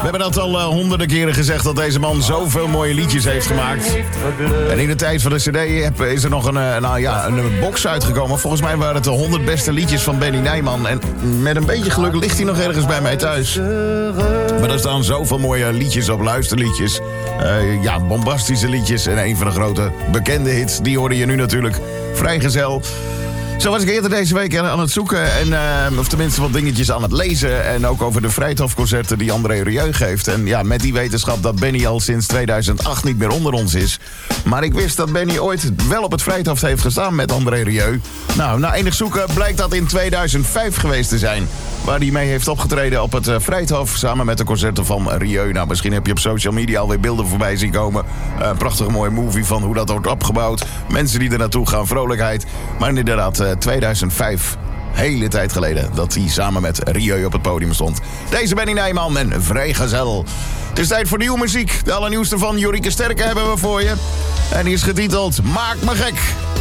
hebben dat al honderden keren gezegd dat deze man zoveel mooie liedjes heeft gemaakt. En in de tijd van de cd is er nog een box uitgekomen. Volgens mij waren het de 100 beste liedjes van Benny Nijman. En met een beetje geluk ligt hij nog ergens bij mij thuis. Maar er staan zoveel mooie liedjes op, luisterliedjes. Bombastische liedjes. En een van de grote bekende hits, die hoorde je nu natuurlijk. Vrijgezel. Zo was ik eerder deze week aan het zoeken, of tenminste wat dingetjes aan het lezen. En ook over de Vrijthof-concerten die André Rieu geeft. En ja, met die wetenschap dat Benny al sinds 2008 niet meer onder ons is. Maar ik wist dat Benny ooit wel op het Vrijthof heeft gestaan met André Rieu. Nou, na enig zoeken blijkt dat in 2005 geweest te zijn. Waar hij mee heeft opgetreden op het Vrijthof samen met de concerten van Rieu. Nou, misschien heb je op social media alweer beelden voorbij zien komen. Een prachtige mooie movie van hoe dat wordt opgebouwd. Mensen die er naartoe gaan, vrolijkheid. Maar inderdaad, 2005, hele tijd geleden, dat hij samen met Rieu op het podium stond. Deze Benny Nijman en Vrijgezel. Het is tijd voor nieuwe muziek. De allernieuwste van Jorike Sterke hebben we voor je. En die is getiteld Maak me gek.